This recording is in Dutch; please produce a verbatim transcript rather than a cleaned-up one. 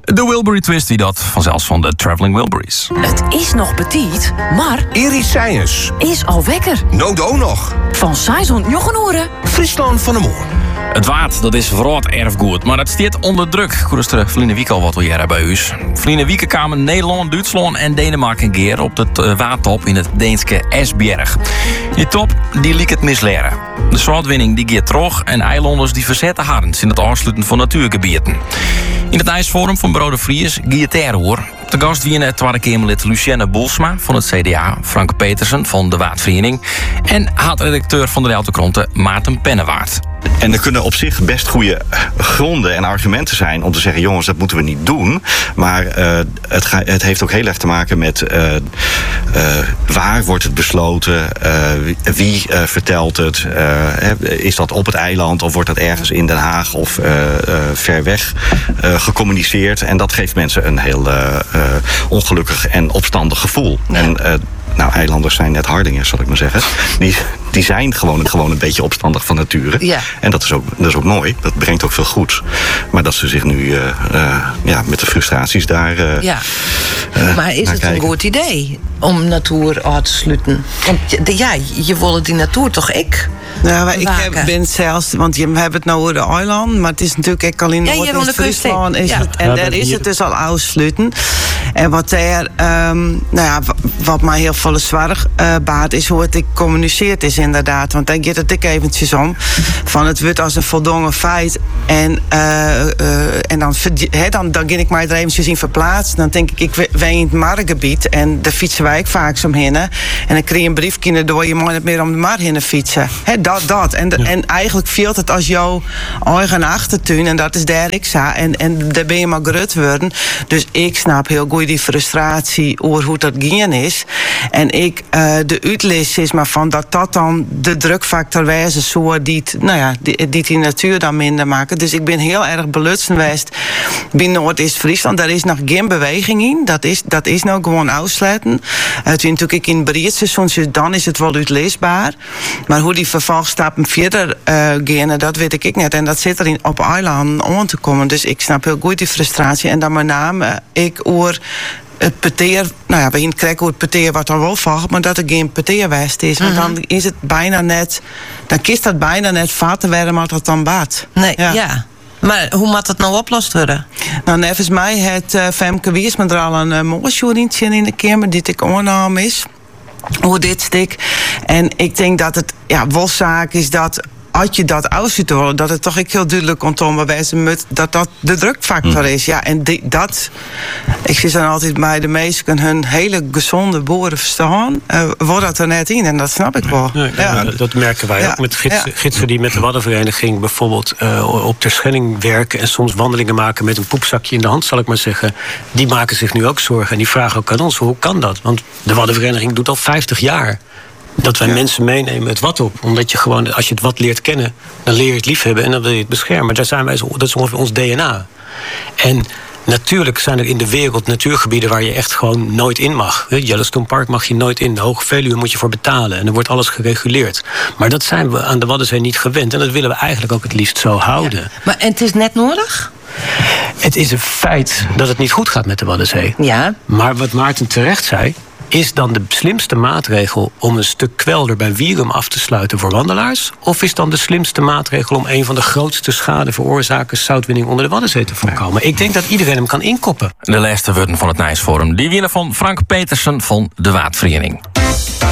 De Wilbury Twist, die dat vanzelfs van de Traveling Wilburys. Het is nog petit, maar Iris Science is al wekker. Nodo nog. Van zeshonderd Jochenoeren. Friesland van de Moor. Het waard, dat is verrot erfgoed, maar het staat onder druk. Goed is er Vliene Wiek al wat wil jij bij u. Vliene Wieken kwamen Nederland, Duitsland en Denemarken keer op de uh, waardtop in het Deense Esbjerg. Die top, die liek het misleren. De zwartwinning die gaat terug en eilanders die verzetten hardens in het afsluiten van natuurgebieden. In het ijsforum van Brode Vries gaat het hoor. De gast wie het tweede Kamerlid Lucienne Boelsma van het C D A, Frank Petersen van de Waardvereniging en haatredacteur van de Deltakranten Maarten Pennewaard. En er kunnen op zich best goede gronden en argumenten zijn om te zeggen, jongens, dat moeten we niet doen. Maar uh, het, ga, het heeft ook heel erg te maken met uh, uh, waar wordt het besloten, uh, wie uh, vertelt het, uh, is dat op het eiland of wordt dat ergens in Den Haag of uh, uh, ver weg uh, gecommuniceerd. En dat geeft mensen een heel uh, uh, ongelukkig en opstandig gevoel. Ja. En, uh, Nou, eilanders zijn net Hardingers, zal ik maar zeggen. Die, die zijn gewoon, gewoon een beetje opstandig van nature. Ja. En dat is, ook, dat is ook mooi. Dat brengt ook veel goeds. Maar dat ze zich nu uh, uh, ja, met de frustraties daar uh, ja. uh, Maar is het kijken. een goed idee om natuur uit te sluiten? Want ja, je wil die natuur toch ik Nou, maar ik waken. heb, ben zelfs, want je hebt het nou over de eiland, maar het is natuurlijk ook al in Ja, hier onder de Noord-Friesland is ja. het, en Ja, daar dat is hier- het dus al afsluiten. En wat daar, um, nou ja, w- wat mij heel veel zwaar uh, baat is hoe het ik communiceerd is inderdaad. Want daar gaat het ik eventjes om. Van het wordt als een voldongen feit. En, uh, uh, en dan, verd- he, dan, dan ging ik mij er eventjes in verplaatsen. Dan denk ik, ik we- wij in het marktgebied. En daar fietsen wij ook vaak zo heen. En dan kreeg je een briefje door, je mag niet meer om de mar heen fietsen. He, dat, dat. En, de, Ja. en eigenlijk viel het als jouw eigen achtertuin. En dat is daar ik sa. En, en daar ben je maar gerut worden. Dus ik snap heel goed die frustratie over hoe dat gaan is. En ik, uh, de uitlees is maar van dat dat dan de drukfactor wijze zo die, het, nou ja, die, die die natuur dan minder maken. Dus ik ben heel erg belutst geweest binnen Noord-Friesland. Daar is nog geen beweging in. Dat is, dat is nou gewoon uitsluiten. Het is natuurlijk in het breedseizoen, dus dan is het wel uitleesbaar. Maar hoe die vervolgstappen verder uh, gaan, dat weet ik net. En dat zit er in, op eilanden aan te komen. Dus ik snap heel goed die frustratie. En dan met name ik oor het peteer, nou ja, we krijgen het peteer wat dan wel volgt, maar dat er geen peteerwest is. Want dan is het bijna net, dan kist dat bijna net vaten werden, maar dat dan baat. Nee, ja. Maar hoe moet dat nou oplost worden? Nou, nevens mij het uh, Femke Wiersma er al een uh, moorjoerintje in de kamer, die ik aannam is. Hoe dit stik. En ik denk dat het, ja, wel zaak is dat als je dat uitziet willen, dat het toch ik heel duidelijk komt om bewijzen moet dat dat de drukfactor is. Ja, en die, dat, ik zie dan altijd bij de meesten hun hele gezonde boeren verstaan, uh, wordt dat er net in en dat snap ik wel. Nee, ja. dat, dat merken wij Ja. ook met gidsen, Ja. gidsen die met de Waddenvereniging bijvoorbeeld uh, op Terschelling werken en soms wandelingen maken met een poepzakje in de hand, zal ik maar zeggen. Die maken zich nu ook zorgen en die vragen ook aan ons, hoe kan dat? Want de Waddenvereniging doet al vijftig jaar dat wij Ja. mensen meenemen het wat op. Omdat je gewoon, als je het wat leert kennen, dan leer je het liefhebben en dan wil je het beschermen. Daar zijn wij, zo- dat is ongeveer ons D N A. En natuurlijk zijn er in de wereld natuurgebieden waar je echt gewoon nooit in mag. Yellowstone Park mag je nooit in. De Hoge Veluwe moet je voor betalen. En er wordt alles gereguleerd. Maar dat zijn we aan de Waddenzee niet gewend. En dat willen we eigenlijk ook het liefst zo houden. Ja. Maar en het is net nodig? Het is een feit dat het niet goed gaat met de Waddenzee. Ja. Maar wat Maarten terecht zei, is dan de slimste maatregel om een stuk kwelder bij Wierum af te sluiten voor wandelaars? Of is dan de slimste maatregel om een van de grootste schadeveroorzakers zoutwinning onder de Waddenzee te voorkomen? Ik denk dat iedereen hem kan inkoppen. De laatste woorden van het Nijsforum. Die winnen van Frank Petersen van de Waardvereniging.